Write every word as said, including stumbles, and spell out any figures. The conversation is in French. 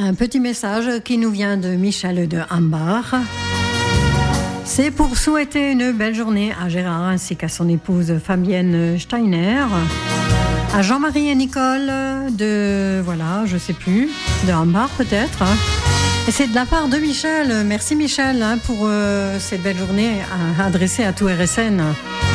un petit message qui nous vient de Michel de Hambar. C'est pour souhaiter une belle journée à Gérard ainsi qu'à son épouse Fabienne Steiner, à Jean-Marie et Nicole de, voilà, je sais plus, de Hambar peut-être. Et c'est de la part de Michel. Merci Michel pour euh, cette belle journée adressée à tout R S N.